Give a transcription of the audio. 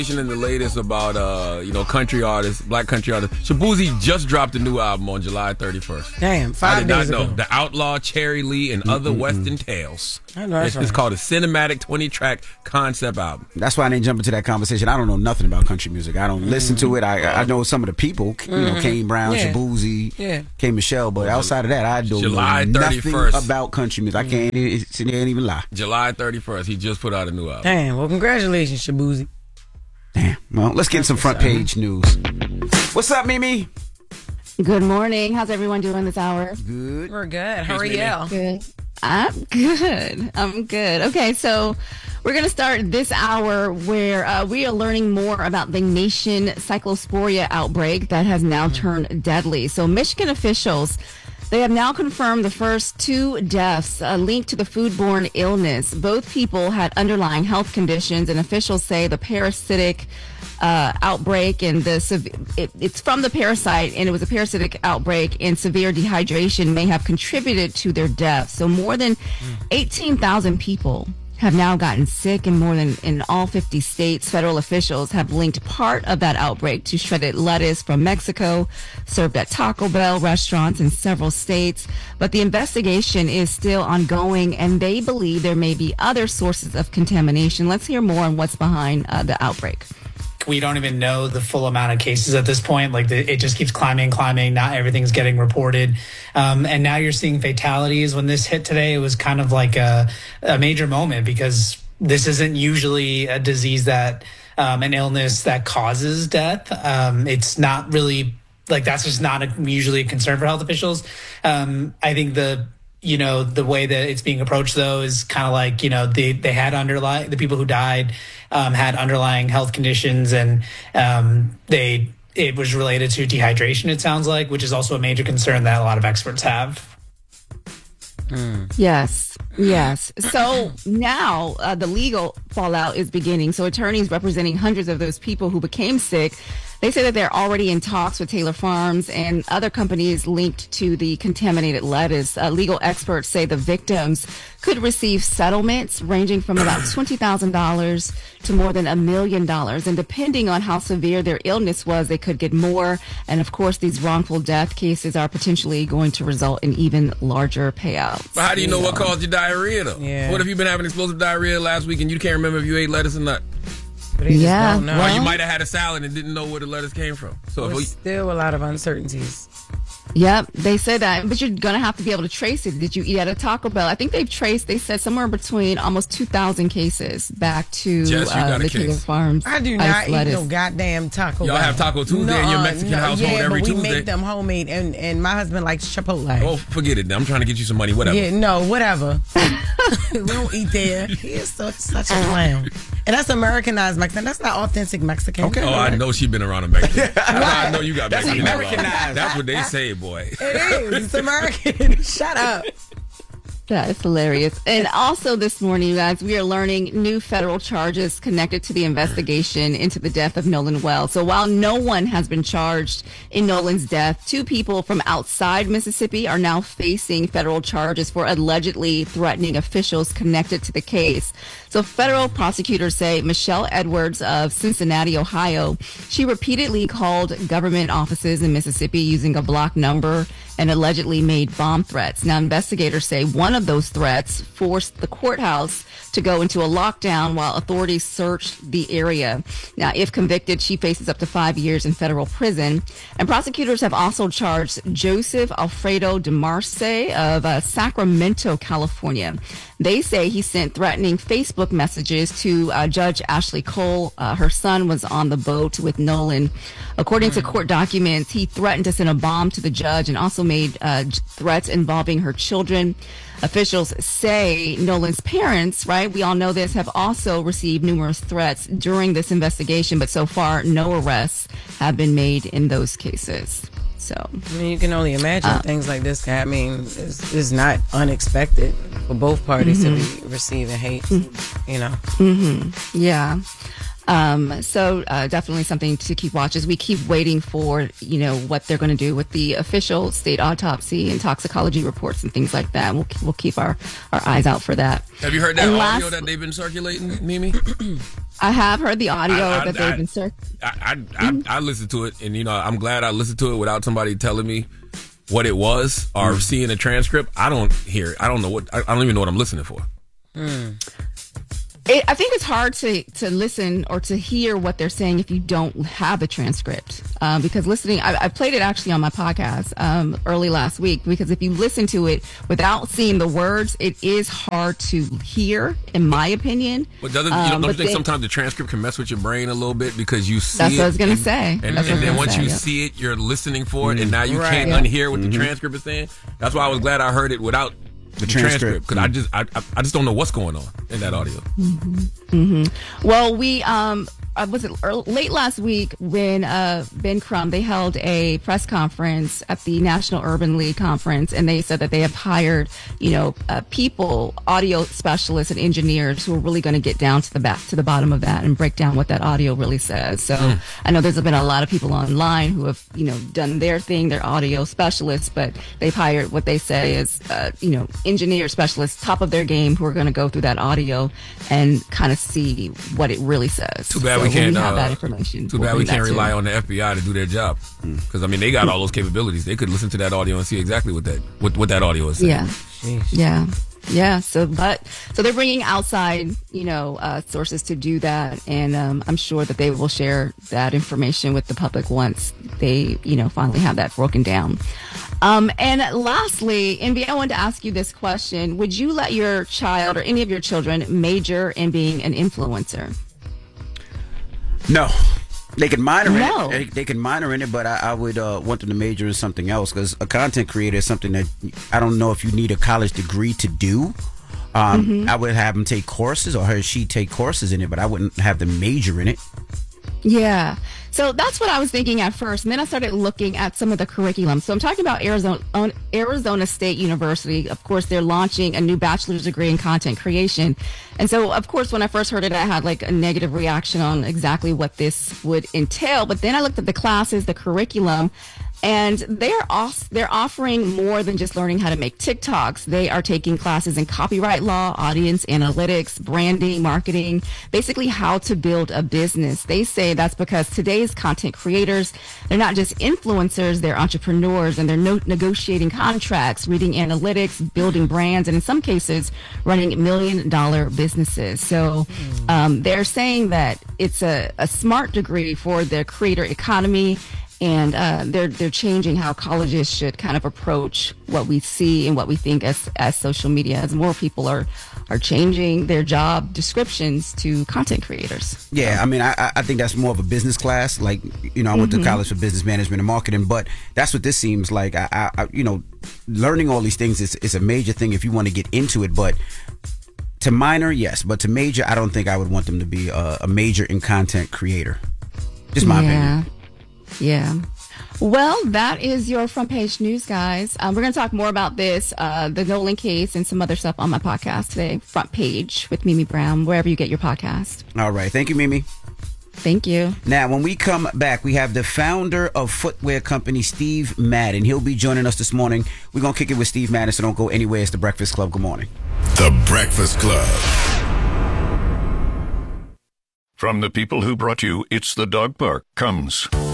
In the latest about country artists, black country artists. Shabuzi just dropped a new album on July 31st. Damn, 5 days ago. I did not know. The Outlaw, Cherry Lee, and Other Western Tales. I know that's It's called a cinematic 20-track concept album. That's why I didn't jump into that conversation. I don't know nothing about country music. I don't listen to it. I know some of the people. Kane Brown, Shabuzi, K. Michelle, but outside of that, I don't know nothing about country music. I can't even lie. July 31st, he just put out a new album. Damn, well, congratulations, Shabuzi. Damn. Well, let's get some front page news. What's up, Mimi? Good morning. How's everyone doing this hour? Good. We're good. How are you? Good. I'm good. Okay, so we're going to start this hour where we are learning more about the nation cyclosporia outbreak that has now turned deadly. So Michigan officials, they have now confirmed the first 2 deaths linked to the foodborne illness. Both people had underlying health conditions, and officials say the parasitic outbreak and it's from the parasite, and it was a parasitic outbreak, and severe dehydration may have contributed to their deaths. So more than 18,000 people have now gotten sick in all 50 states. Federal officials have linked part of that outbreak to shredded lettuce from Mexico, served at Taco Bell restaurants in several states. But the investigation is still ongoing, and they believe there may be other sources of contamination. Let's hear more on what's behind the outbreak. We don't even know the full amount of cases at this point. It just keeps climbing. Not everything's getting reported. And now you're seeing fatalities. When this hit today, it was kind of like a major moment, because this isn't usually a disease that an illness that causes death. It's not really that's just not usually a concern for health officials. I think the way that it's being approached, though, is kind of they had the people who died had underlying health conditions, and it was related to dehydration, it sounds like, which is also a major concern that a lot of experts have. Yes. So now the legal fallout is beginning. So attorneys representing hundreds of those people who became sick, they say that they're already in talks with Taylor Farms and other companies linked to the contaminated lettuce. Legal experts say the victims could receive settlements ranging from about $20,000 to more than $1 million. And depending on how severe their illness was, they could get more. And of course, these wrongful death cases are potentially going to result in even larger payouts. But how do you know what caused your diarrhea, though? Yeah. What if you've been having explosive diarrhea last week and you can't remember if you ate lettuce or not? Yeah. Or you might have had a salad and didn't know where the lettuce came from. So there's still a lot of uncertainties. Yep, they say that, but you're going to have to be able to trace it. Did you eat at a Taco Bell? I think they said somewhere between almost 2,000 cases back to the Taylor Farms. I do not eat no goddamn Taco Bell. Y'all have Taco Tuesday in your Mexican household every Tuesday? Yeah, but we make them homemade, and my husband likes Chipotle. Oh, forget it. I'm trying to get you some money, whatever. Yeah, no, whatever. We don't eat there. He is such a clown. And that's Americanized Mexican. That's not authentic Mexican. Okay. Oh, I know she's been around a Mexican. Right. I know you got Mexican. Americanized. That's what they say, boy. It is. It's American. Shut up. That is hilarious. And also this morning, you guys, we are learning new federal charges connected to the investigation into the death of Nolan Wells. So while no one has been charged in Nolan's death, 2 people from outside Mississippi are now facing federal charges for allegedly threatening officials connected to the case. So federal prosecutors say Michelle Edwards of Cincinnati, Ohio, she repeatedly called government offices in Mississippi using a block number and allegedly made bomb threats. Now, investigators say one of those threats forced the courthouse to go into a lockdown while authorities searched the area. Now, if convicted, she faces up to 5 years in federal prison. And prosecutors have also charged Joseph Alfredo DeMarce of Sacramento, California. They say he sent threatening Facebook messages to Judge Ashley Cole. Her son was on the boat with Nolan. According to court documents, he threatened to send a bomb to the judge and also made threats involving her children. Officials say Nolan's parents, right, we all know this, have also received numerous threats during this investigation, but so far no arrests have been made in those cases. So, I mean, you can only imagine things like this. I mean, it's not unexpected for both parties to be receiving hate, you know. Yeah. So definitely something to keep watch as we keep waiting for, you know, what they're going to do with the official state autopsy and toxicology reports and things like that. We'll keep our eyes out for that. Have you heard that audio that they've been circulating, Mimi? I have heard the audio that they've been I listened to it, and I'm glad I listened to it without somebody telling me what it was or seeing a transcript. I don't hear it. I don't know I don't even know what I'm listening for. I think it's hard to listen or to hear what they're saying if you don't have a transcript. Because listening, I played it actually on my podcast early last week, because if you listen to it without seeing the words, it is hard to hear, in my opinion. But don't you think sometimes the transcript can mess with your brain a little bit because you see that's what I was going to say. And then once you see it, you're listening for it, and now you can't unhear what the transcript is saying. That's why I was glad I heard it without the transcript, because I just don't know what's going on in that audio. Well, we was it late last week when Ben Crum, they held a press conference at the National Urban League conference, and they said that they have hired people, audio specialists and engineers who are really going to get down to the bottom of that and break down what that audio really says. So I know there's been a lot of people online who have done their thing, they're audio specialists, but they've hired what they say is engineer specialists, top of their game, who are going to go through that audio and kind of see what it really says. Too bad we can't have that information. Too bad we can't rely on the FBI to do their job, because they got all those capabilities. They could listen to that audio and see exactly what that audio is saying. Yeah. So they're bringing outside sources to do that, and I'm sure that they will share that information with the public once they finally have that broken down. And lastly, NBA, I wanted to ask you this question: would you let your child or any of your children major in being an influencer? No. They can minor in it. They can minor in it, but I would want them to major in something else, because a content creator is something that I don't know if you need a college degree to do. I would have them take courses, or she take courses in it, but I wouldn't have them major in it. Yeah. So that's what I was thinking at first. And then I started looking at some of the curriculum. So I'm talking about Arizona State University. Of course, they're launching a new bachelor's degree in content creation. And so, of course, when I first heard it, I had like a negative reaction on exactly what this would entail. But then I looked at the classes, the curriculum, and they're offering more than just learning how to make TikToks. They are taking classes in copyright law, audience analytics, branding, marketing, basically how to build a business. They say that's because today's content creators, they're not just influencers, they're entrepreneurs, and they're negotiating contracts, reading analytics, building brands, and in some cases, running $1 million businesses. So they're saying that it's a smart degree for the creator economy. And they're changing how colleges should kind of approach what we see and what we think as social media, as more people are changing their job descriptions to content creators. Yeah, I mean, I think that's more of a business class. Like, I went to college for business management and marketing, but that's what this seems like. Learning all these things is a major thing if you want to get into it, but to minor, yes, but to major, I don't think I would want them to be a major in content creator. Just my opinion. Yeah. Well, that is your front page news, guys. We're going to talk more about this, the Nolan case, and some other stuff on my podcast today. Front Page with Mimi Brown, wherever you get your podcast. All right. Thank you, Mimi. Thank you. Now, when we come back, we have the founder of footwear company, Steve Madden. He'll be joining us this morning. We're going to kick it with Steve Madden, so don't go anywhere. It's The Breakfast Club. Good morning. The Breakfast Club. From the people who brought you It's the Dog Park comes